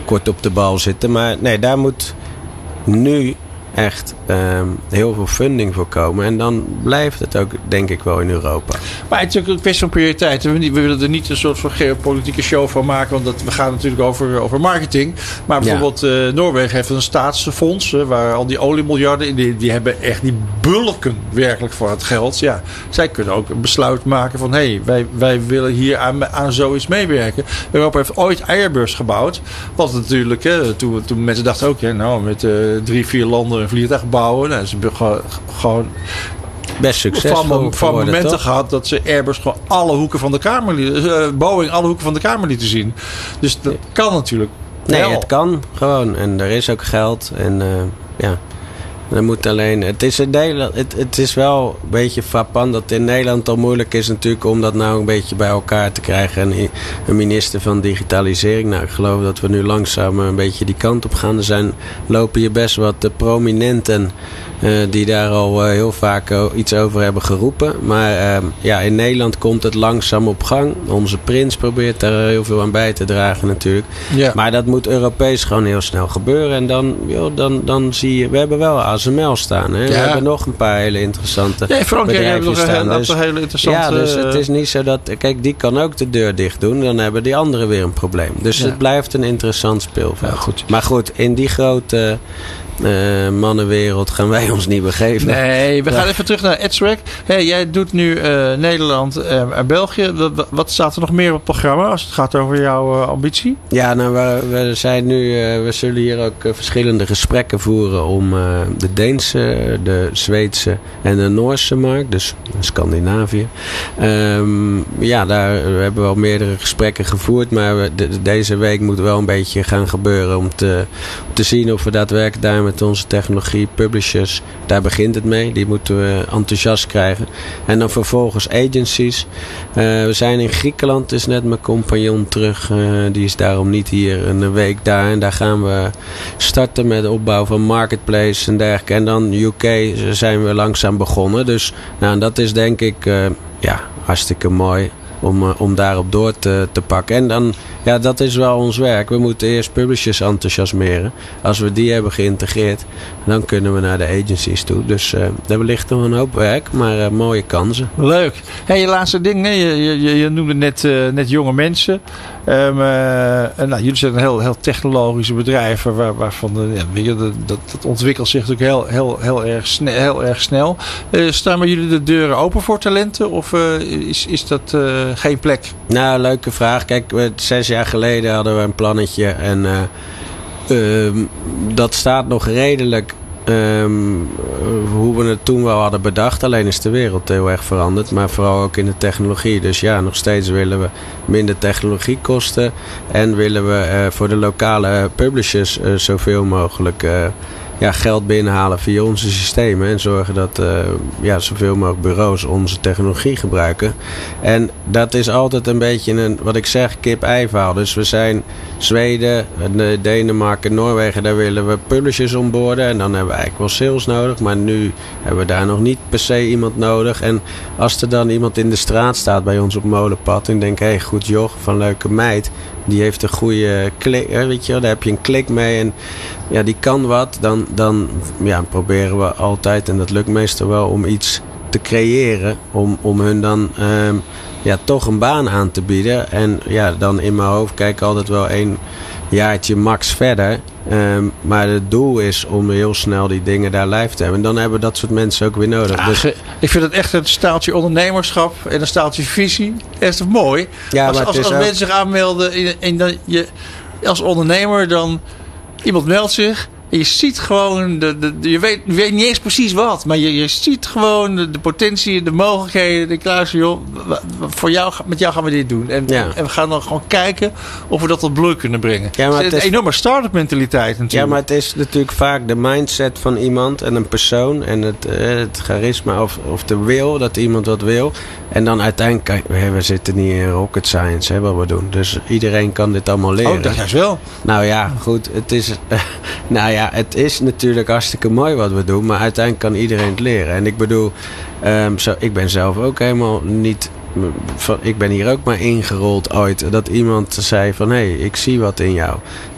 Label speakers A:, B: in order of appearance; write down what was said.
A: kort op de bal zitten. Maar nee, daar moet nu echt heel veel funding voor komen. En dan blijft het ook, denk ik, wel in Europa.
B: Maar het is ook een kwestie van prioriteit. We willen er niet een soort van geopolitieke show van maken. Want we gaan natuurlijk over marketing. Maar bijvoorbeeld Noorwegen heeft een staatsfonds. Waar al die oliemiljarden, die hebben echt die bulken werkelijk voor het geld. Ja, zij kunnen ook een besluit maken van wij willen hier aan zoiets meewerken. Europa heeft ooit Airbus gebouwd. Wat natuurlijk, toen mensen dachten ook, met 3-4 landen een vliegtuig bouwen. Nou, ze hebben gewoon
A: best succesvol
B: van momenten gehad dat ze Airbus gewoon alle hoeken van de kamer Boeing alle hoeken van de kamer lieten zien. Dus dat kan natuurlijk.
A: Nee, het kan gewoon. En er is ook geld. En er moet alleen. Het is wel een beetje frappant dat het in Nederland al moeilijk is natuurlijk om dat nou een beetje bij elkaar te krijgen. En een minister van digitalisering. Nou, ik geloof dat we nu langzaam een beetje die kant op gaan. Lopen hier best wat prominenten die daar al heel vaak iets over hebben geroepen. Maar in Nederland komt het langzaam op gang. Onze prins probeert daar heel veel aan bij te dragen natuurlijk. Ja. Maar dat moet Europees gewoon heel snel gebeuren. En dan zie je, we hebben wel ASML staan. Hè? Ja. We hebben nog een paar hele interessante bedrijven staan.
B: Hele interessante.
A: Dus het is niet zo dat. Kijk, die kan ook de deur dicht doen. Dan hebben die anderen weer een probleem. Dus het blijft een interessant speelveld. Ja, goed. Maar goed, in die grote mannenwereld gaan wij ons niet begeven.
B: Nee, we gaan even terug naar EDSREC. Jij doet nu Nederland en België. Wat staat er nog meer op het programma als het gaat over jouw ambitie?
A: Ja, nou, we zijn nu, we zullen hier ook verschillende gesprekken voeren om de Deense, de Zweedse en de Noorse markt, dus Scandinavië. Daar hebben we al meerdere gesprekken gevoerd, maar deze week moet wel een beetje gaan gebeuren om te zien of we daadwerkelijk daar met onze technologie publishers, daar begint het mee. Die moeten we enthousiast krijgen. En dan vervolgens agencies. We zijn in Griekenland, dus net mijn compagnon terug. Die is daarom niet hier een week daar. En daar gaan we starten met de opbouw van marketplace en dergelijke. En dan UK zijn we langzaam begonnen. Dus dat is denk ik hartstikke mooi om daarop door te pakken. En dan, dat is wel ons werk. We moeten eerst publishers enthousiasmeren. Als we die hebben geïntegreerd, dan kunnen we naar de agencies toe. Dus er ligt nog een hoop werk, maar mooie kansen.
B: Leuk. Je laatste ding, je noemde net jonge mensen. Jullie zijn een heel technologische bedrijf waarvan dat ontwikkelt zich natuurlijk heel erg snel. Staan bij jullie de deuren open voor talenten of is dat geen plek?
A: Nou, leuke vraag. Kijk, 6 jaar geleden hadden we een plannetje en dat staat nog redelijk hoe we het toen wel hadden bedacht. Alleen is de wereld heel erg veranderd. Maar vooral ook in de technologie. Dus nog steeds willen we minder technologiekosten. En willen we voor de lokale publishers zoveel mogelijk geld binnenhalen via onze systemen. En zorgen dat zoveel mogelijk bureaus onze technologie gebruiken. En dat is altijd een beetje wat ik zeg, kip-ei verhaal. Dus we zijn Zweden, Denemarken, Noorwegen, daar willen we publishers onboarden. En dan hebben we eigenlijk wel sales nodig. Maar nu hebben we daar nog niet per se iemand nodig. En als er dan iemand in de straat staat bij ons op Molenpad en denkt, goed joh, van leuke meid. Die heeft een goede klik, weet je wel, daar heb je een klik mee en die kan wat. Dan proberen we altijd, en dat lukt meestal wel, om iets te creëren. Om hun dan toch een baan aan te bieden. En dan in mijn hoofd kijk ik altijd wel 1 jaartje max verder. Maar het doel is om heel snel die dingen daar live te hebben. En dan hebben we dat soort mensen ook weer nodig. Dus
B: ik vind het echt een staaltje ondernemerschap en een staaltje visie. Echt mooi.
A: Ja,
B: als mensen zich aanmelden en dan je als ondernemer dan iemand meldt zich. En je ziet gewoon, je weet niet eens precies wat. Maar je ziet gewoon de potentie, de mogelijkheden. Ik luister, joh, met jou gaan we dit doen. En we gaan dan gewoon kijken of we dat tot bloei kunnen brengen. Ja, het is een enorme start-up mentaliteit natuurlijk.
A: Ja, maar het is natuurlijk vaak de mindset van iemand en een persoon. En het charisma of de wil, dat iemand wat wil. En dan uiteindelijk, we zitten niet in rocket science, wat we doen. Dus iedereen kan dit allemaal leren.
B: Oh, dat juist wel.
A: Nou ja, goed. Het is, het is natuurlijk hartstikke mooi wat we doen. Maar uiteindelijk kan iedereen het leren. En ik bedoel, ik ben zelf ook helemaal niet. Ik ben hier ook maar ingerold ooit. Dat iemand zei van, ik zie wat in jou.